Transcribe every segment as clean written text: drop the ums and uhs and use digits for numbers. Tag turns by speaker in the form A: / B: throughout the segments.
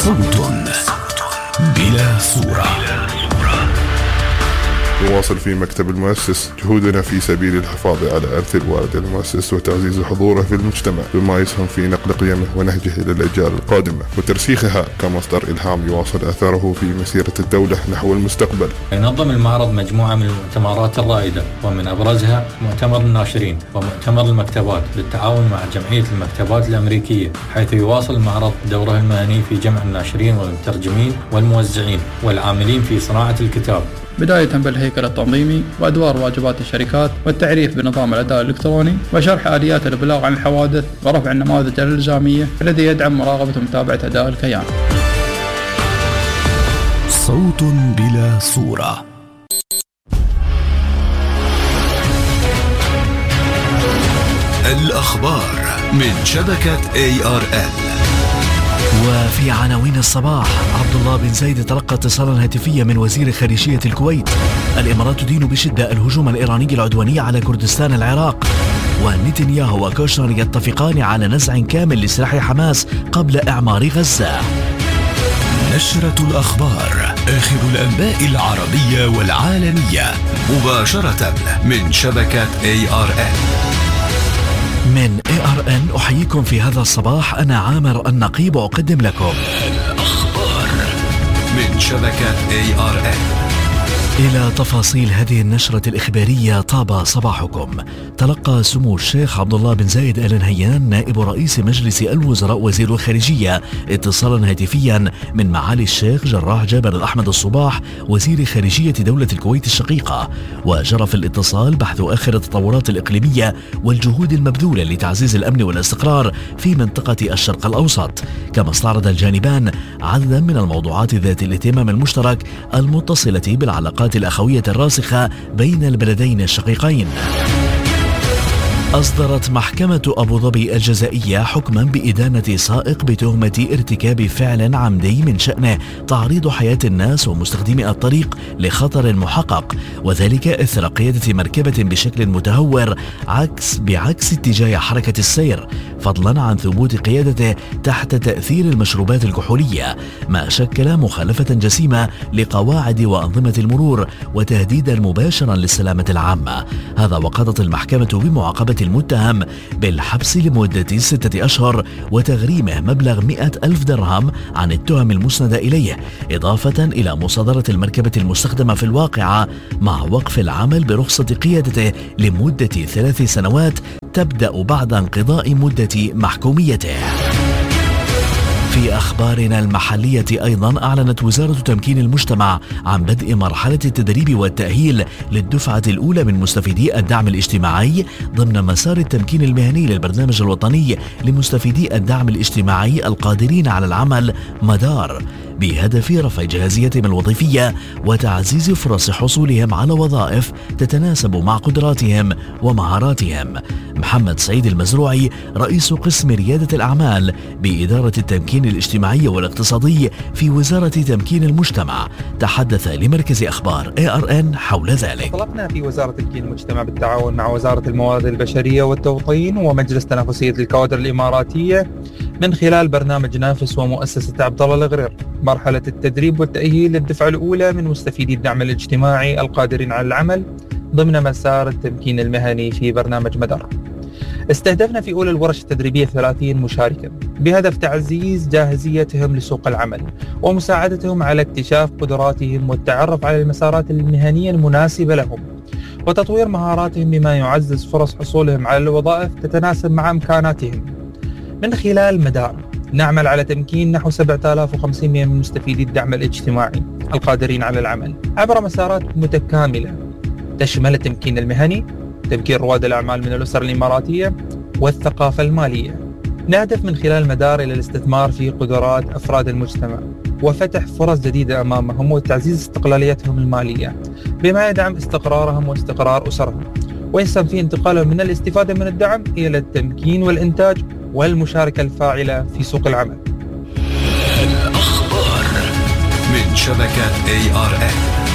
A: صوت بلا صورة.
B: نواصل في مكتب المؤسس جهودنا في سبيل الحفاظ على إرث الوالد المؤسس وتعزيز حضوره في المجتمع بما يسهم في نقل قيمه ونهجه إلى الأجيال القادمة وترسيخها كمصدر إلهام يواصل أثره في مسيرة الدولة نحو المستقبل.
C: ينظم المعرض مجموعة من المؤتمرات الرائدة ومن أبرزها مؤتمر الناشرين ومؤتمر المكتبات بالتعاون مع جمعية المكتبات الأمريكية، حيث يواصل المعرض دوره المهني في جمع الناشرين والمترجمين والموزعين والعاملين في صناعة الكتاب،
D: بداية بالهيكل التنظيمي وأدوار واجبات الشركات والتعريف بنظام الأداء الإلكتروني وشرح آليات الإبلاغ عن الحوادث ورفع النماذج الإلزامية الذي يدعم مراقبة ومتابعة أداء الكيان.
A: صوت بلا صورة. الأخبار من شبكة ARN.
E: وفي عناوين الصباح، عبد الله بن زايد تلقى اتصالا هاتفيا من وزير خارجية الكويت. الإمارات تدين بشدة الهجوم الإيراني العدواني على كردستان العراق. ونتنياهو وكوشنر يتفقان على نزع كامل لسلاح حماس قبل إعمار غزة.
A: نشرة الأخبار، آخر الأنباء العربية والعالمية مباشرة من شبكة ARN.
E: من ARN أحييكم في هذا الصباح، أنا عامر النقيب أقدم لكم
A: الأخبار من شبكة ARN.
E: إلى تفاصيل هذه النشرة الإخبارية. طاب صباحكم. تلقى سمو الشيخ عبد الله بن زايد آل نهيان نائب رئيس مجلس الوزراء وزير الخارجية اتصالا هاتفيا من معالي الشيخ جراح جابر الأحمد الصباح وزير خارجية دولة الكويت الشقيقة، وجرى في الاتصال بحث آخر التطورات الإقليمية والجهود المبذولة لتعزيز الأمن والاستقرار في منطقة الشرق الأوسط، كما استعرض الجانبان عددا من الموضوعات ذات الاهتمام المشترك المتصلة بالعلاقات الأخوية الراسخة بين البلدين الشقيقين. أصدرت محكمة أبو ظبي الجزائية حكما بإدانة سائق بتهمة ارتكاب فعل عمدي من شأنه تعريض حياة الناس ومستخدمي الطريق لخطر محقق، وذلك إثر قيادة مركبة بشكل متهور بعكس اتجاه حركة السير، فضلا عن ثبوت قيادته تحت تأثير المشروبات الكحولية، ما شكل مخالفة جسيمة لقواعد وأنظمة المرور وتهديدا مباشرا للسلامة العامة. هذا وقضت المحكمة بمعاقبة المتهم بالحبس لمدة 6 أشهر وتغريمه مبلغ 100,000 درهم عن التهم المسندة إليه، إضافة إلى مصادرة المركبة المستخدمة في الواقعة مع وقف العمل برخصة قيادته لمدة 3 سنوات تبدأ بعد انقضاء مدة محكوميته. في أخبارنا المحلية أيضا، أعلنت وزارة تمكين المجتمع عن بدء مرحلة التدريب والتأهيل للدفعة الأولى من مستفيدي الدعم الاجتماعي ضمن مسار التمكين المهني للبرنامج الوطني لمستفيدي الدعم الاجتماعي القادرين على العمل مدار، بهدف رفع جاهزيتهم الوظيفية وتعزيز فرص حصولهم على وظائف تتناسب مع قدراتهم ومهاراتهم. محمد سعيد المزروعي رئيس قسم ريادة الأعمال بإدارة التمكين الاجتماعي والاقتصادي في وزارة تمكين المجتمع تحدث لمركز أخبار ARN حول ذلك.
F: طلبنا في وزارة تمكين المجتمع بالتعاون مع وزارة الموارد البشرية والتوطين ومجلس تنافسية الكوادر الإماراتية من خلال برنامج نافس ومؤسسة عبد الله الغرير مرحلة التدريب والتأهيل للدفعة الأولى من مستفيدي الدعم الاجتماعي القادرين على العمل ضمن مسار التمكين المهني في برنامج مدار. استهدفنا في أولى الورش التدريبية 30 مشاركا بهدف تعزيز جاهزيتهم لسوق العمل ومساعدتهم على اكتشاف قدراتهم والتعرف على المسارات المهنية المناسبة لهم وتطوير مهاراتهم بما يعزز فرص حصولهم على الوظائف تتناسب مع إمكاناتهم. من خلال مدار نعمل على تمكين نحو 7500 من مستفيدي الدعم الاجتماعي القادرين على العمل عبر مسارات متكاملة تشمل التمكين المهني، تمكين رواد الأعمال من الأسر الإماراتية والثقافة المالية. نهدف من خلال المدار إلى الاستثمار في قدرات أفراد المجتمع وفتح فرص جديدة أمامهم وتعزيز استقلاليتهم المالية بما يدعم استقرارهم واستقرار أسرهم، ويسهم في انتقالهم من الاستفادة من الدعم إلى التمكين والإنتاج والمشاركة الفاعلة في سوق العمل.
A: الأخبار من شبكة ARN.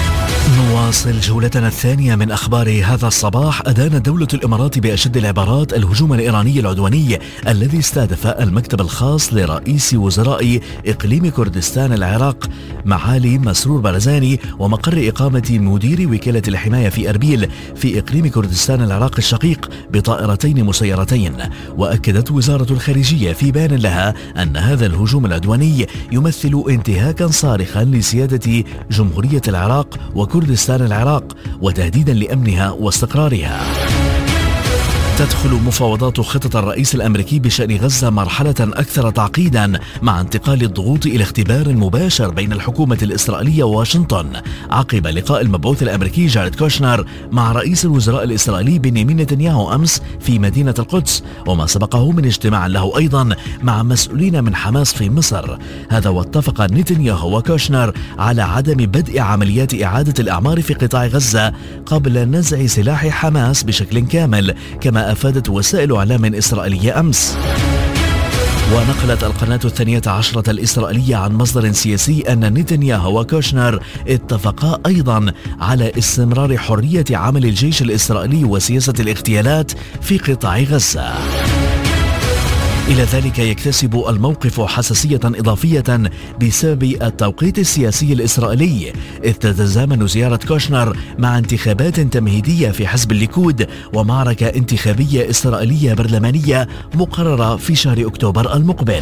E: نواصل جولتنا الثانية من أخبار هذا الصباح. أدانت دولة الإمارات بأشد العبارات الهجوم الإيراني العدواني الذي استهدف المكتب الخاص لرئيس وزراء إقليم كردستان العراق معالي مسرور بارزاني ومقر إقامة مدير وكالة الحماية في أربيل في إقليم كردستان العراق الشقيق بطائرتين مسيرتين. وأكدت وزارة الخارجية في بيان لها أن هذا الهجوم العدواني يمثل انتهاكا صارخا لسيادة جمهورية العراق وكردستان العراق وتهديدا لأمنها واستقرارها. تدخل مفاوضات خطة الرئيس الأمريكي بشأن غزة مرحلة أكثر تعقيدا مع انتقال الضغوط إلى اختبار مباشر بين الحكومة الإسرائيلية وواشنطن عقب لقاء المبعوث الأمريكي جاريد كوشنر مع رئيس الوزراء الإسرائيلي بنيامين نتنياهو أمس في مدينة القدس، وما سبقه من اجتماع له أيضا مع مسؤولين من حماس في مصر. هذا واتفق نتنياهو وكوشنر على عدم بدء عمليات إعادة الأعمار في قطاع غزة قبل نزع سلاح حماس بشكل كامل، كما أفادت وسائل إعلام إسرائيلية أمس. ونقلت القناة 12 الإسرائيلية عن مصدر سياسي أن نتنياهو وكوشنر اتفقا أيضا على استمرار حرية عمل الجيش الإسرائيلي وسياسة الاغتيالات في قطاع غزة. إلى ذلك يكتسب الموقف حساسية إضافية بسبب التوقيت السياسي الإسرائيلي، إذ تتزامن زيارة كوشنر مع انتخابات تمهيدية في حزب الليكود ومعركة انتخابية إسرائيلية برلمانية مقررة في شهر أكتوبر المقبل.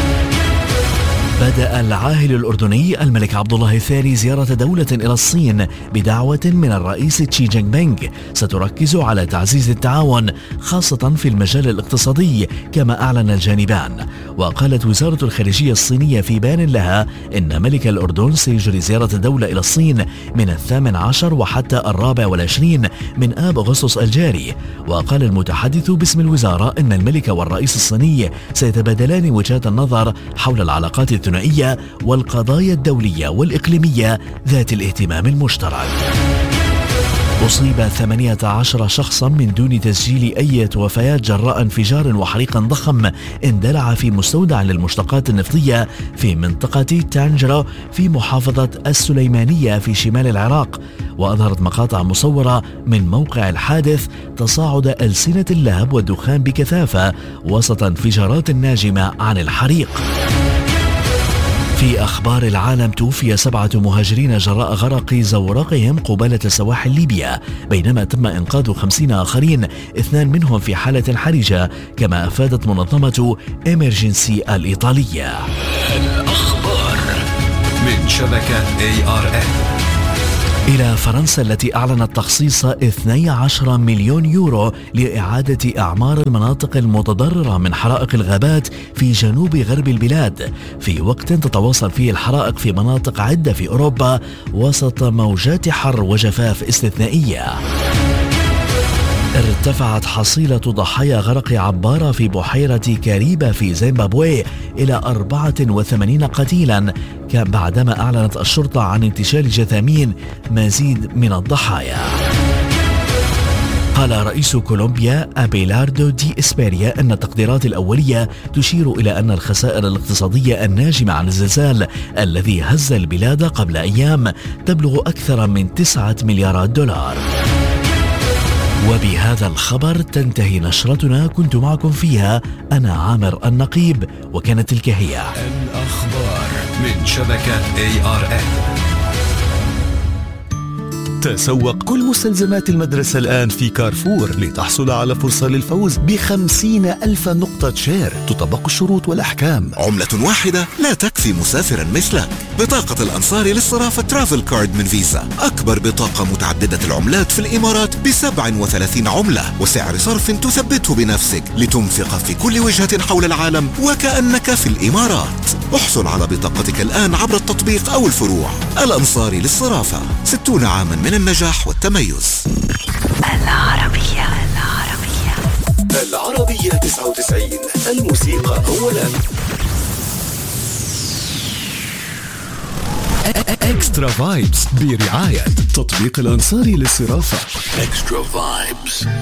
E: بدأ العاهل الأردني الملك عبد الله الثاني زيارة دولة إلى الصين بدعوة من الرئيس شي جين بينغ ستركز على تعزيز التعاون خاصة في المجال الاقتصادي كما أعلن الجانبان. وقالت وزارة الخارجية الصينية في بيان لها إن ملك الأردن سيجري زيارة دولة إلى الصين من 18 وحتى 24 من آب أغسطس الجاري. وقال المتحدث باسم الوزارة إن الملك والرئيس الصيني سيتبادلان وجهات النظر حول العلاقات الثنائية والقضايا الدولية والإقليمية ذات الاهتمام المشترك. أصيب 18 شخصا من دون تسجيل أي وفيات جراء انفجار وحريق ضخم اندلع في مستودع للمشتقات النفطية في منطقة تانجرة في محافظة السليمانية في شمال العراق. وأظهرت مقاطع مصورة من موقع الحادث تصاعد ألسنة اللهب والدخان بكثافة وسط انفجارات ناجمة عن الحريق. في أخبار العالم، توفي 7 مهاجرين جراء غرق زورقهم قبالة سواحل ليبيا، بينما تم إنقاذ 50 آخرين، 2 منهم في حالة حرجة، كما أفادت منظمة إمرجنسي الإيطالية.
A: الأخبار من شبكة ARN.
E: إلى فرنسا التي أعلنت تخصيص 12 مليون يورو لإعادة أعمار المناطق المتضررة من حرائق الغابات في جنوب غرب البلاد، في وقت تتواصل فيه الحرائق في مناطق عدة في أوروبا وسط موجات حر وجفاف استثنائية. ارتفعت حصيلة ضحايا غرق عبارة في بحيرة كاريبا في زيمبابوي إلى 84 قتيلا بعدما أعلنت الشرطة عن انتشال جثامين مزيد من الضحايا. قال رئيس كولومبيا أبيلاردو دي إسبيريا أن التقديرات الأولية تشير إلى أن الخسائر الاقتصادية الناجمة عن الزلزال الذي هز البلاد قبل أيام تبلغ أكثر من 9 مليارات دولار. وبهذا الخبر تنتهي نشرتنا، كنت معكم فيها أنا عامر النقيب، وكانت تلك هي
A: الأخبار من شبكة ARN.
G: تسوق كل مستلزمات المدرسة الآن في كارفور لتحصل على فرصة للفوز ب50,000 نقطة شير. تطبق الشروط والأحكام.
H: عملة واحدة لا تكفي مسافرا مثلك. بطاقة الأنصاري للصرافة ترافل كارد من فيزا، أكبر بطاقة متعددة العملات في الإمارات ب37 عملة، وسعر صرف تثبته بنفسك لتنفق في كل وجهة حول العالم وكأنك في الإمارات. احصل على بطاقتك الآن عبر التطبيق أو الفروع. الأنصاري للصرافة، 60 عاما من النجاح والتميز.
A: العربية 99، الموسيقى أولا. اكسترا فايبس برعاية تطبيق الأنصاري للصرافة. اكسترا فايبس.